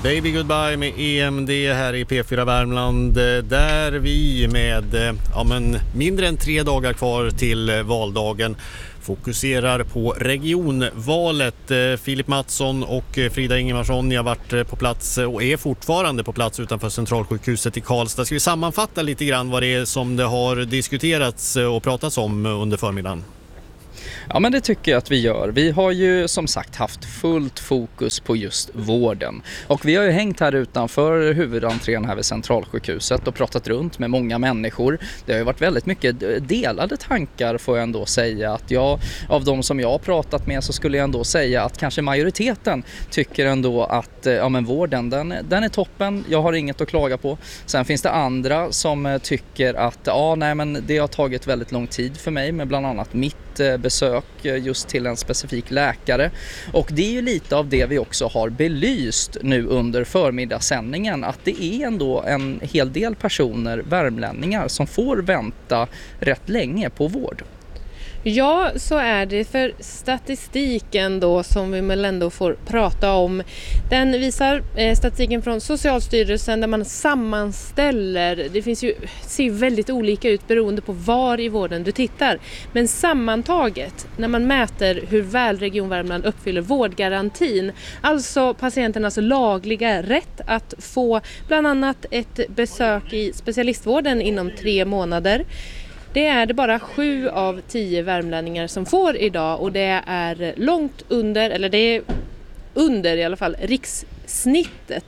Baby Goodbye med EMD här i P4 Värmland, där vi med mindre än 3 dagar kvar till valdagen fokuserar på regionvalet. Filip Mattsson och Frida Ingemarsson, ni har varit på plats och är fortfarande på plats utanför Centralsjukhuset i Karlstad. Ska vi sammanfatta lite grann vad det är som det har diskuterats och pratats om under förmiddagen? Ja, men det tycker jag att vi gör. Vi har ju som sagt haft fullt fokus på just vården. Och vi har ju hängt här utanför huvudentrén här vid Centralsjukhuset och pratat runt med många människor. Det har ju varit väldigt mycket delade tankar, får jag ändå säga. Att av de som jag har pratat med så skulle jag ändå säga att kanske majoriteten tycker ändå att vården den är toppen. Jag har inget att klaga på. Sen finns det andra som tycker att det har tagit väldigt lång tid för mig med bland annat mitt besök just till en specifik läkare. Och det är ju lite av det vi också har belyst nu under förmiddagssändningen, att det är ändå en hel del personer, värmlänningar, som får vänta rätt länge på vård. Ja, så är det. För statistiken då som vi väl ändå får prata om, den visar statistiken från Socialstyrelsen där man sammanställer. Det ser väldigt olika ut beroende på var i vården du tittar. Men sammantaget, när man mäter hur väl Region Värmland uppfyller vårdgarantin, alltså patienternas lagliga rätt att få bland annat ett besök i specialistvården inom 3 månader. Det är det bara 7 av 10 värmlänningar som får idag, och det är långt under, eller det är under i alla fall, rikssnittet.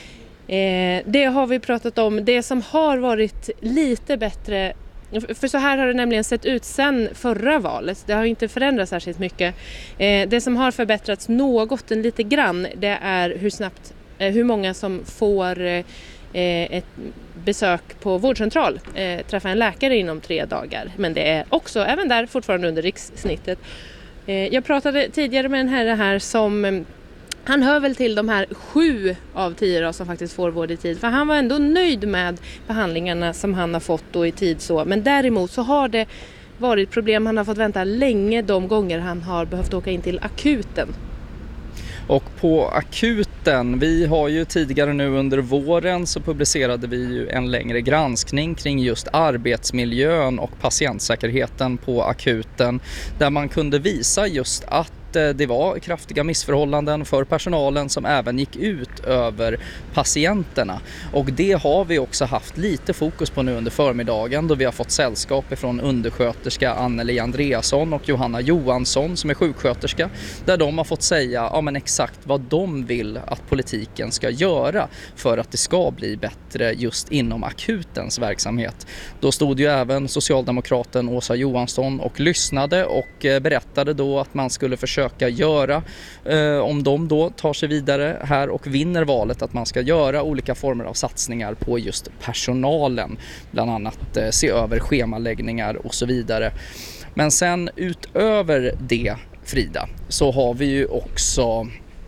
Det har vi pratat om. Det som har varit lite bättre, för så här har det nämligen sett ut sedan förra valet. Det har inte förändrats särskilt mycket. Det som har förbättrats lite grann, det är hur många som får ett besök på vårdcentral, träffa en läkare inom 3 dagar. Men det är också även där fortfarande under rikssnittet. Jag pratade tidigare med en herre här som, han hör väl till de här 7 av 10 då, som faktiskt får vård i tid. För han var ändå nöjd med behandlingarna som han har fått då i tid så. Men däremot så har det varit problem. Han har fått vänta länge de gånger han har behövt åka in till akuten. Och på akuten, vi har ju tidigare nu under våren så publicerade vi ju en längre granskning kring just arbetsmiljön och patientsäkerheten på akuten, där man kunde visa just att det var kraftiga missförhållanden för personalen som även gick ut över patienterna. Och det har vi också haft lite fokus på nu under förmiddagen, då vi har fått sällskap från undersköterska Anneli Andreasson och Johanna Johansson som är sjuksköterska, där de har fått säga exakt vad de vill att politiken ska göra för att det ska bli bättre just inom akutens verksamhet. Då stod ju även socialdemokraten Åsa Johansson och lyssnade och berättade då att man skulle försöka göra, om de då tar sig vidare här och vinner valet, att man ska göra olika former av satsningar på just personalen, bland annat se över schemaläggningar och så vidare. Men sen utöver det, Frida, så har vi ju också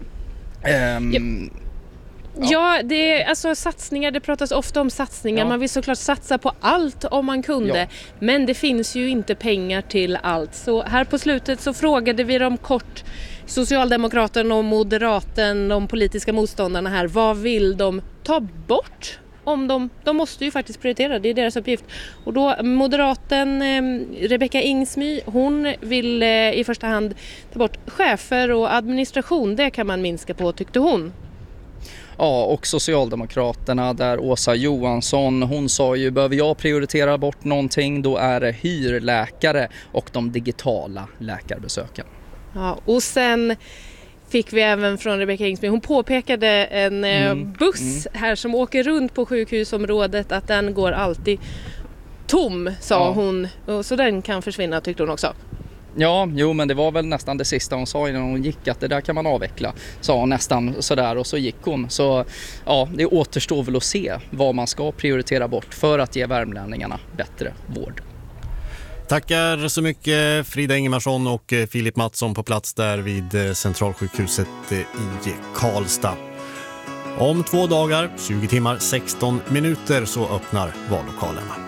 Ja, det är alltså satsningar, det pratas ofta om satsningar. Ja. Man vill såklart satsa på allt om man kunde. Ja. Men det finns ju inte pengar till allt. Så här på slutet så frågade vi dem kort, Socialdemokraten och Moderaten, de politiska motståndarna här, vad vill de ta bort? Om de måste ju faktiskt prioritera, det är deras uppgift. Och då moderaten Rebecka Ingsmy, hon vill i första hand ta bort chefer och administration. Det kan man minska på, tyckte hon. Ja, och Socialdemokraterna där Åsa Johansson, hon sa ju, behöver jag prioritera bort någonting, då är det hyrläkare och de digitala läkarbesöken. Ja, och sen fick vi även från Rebecka Ingsby, hon påpekade en buss här som åker runt på sjukhusområdet, att den går alltid tom, sa hon. Så den kan försvinna, tyckte hon också. Ja, men det var väl nästan det sista hon sa innan hon gick, att det där kan man avveckla, sa hon nästan sådär, och så gick hon. Så det återstår väl att se vad man ska prioritera bort för att ge värmlänningarna bättre vård. Tackar så mycket Frida Ingemarsson och Filip Mattsson på plats där vid Centralsjukhuset i Karlstad. Om 2 dagar, 20 timmar, 16 minuter så öppnar vallokalerna.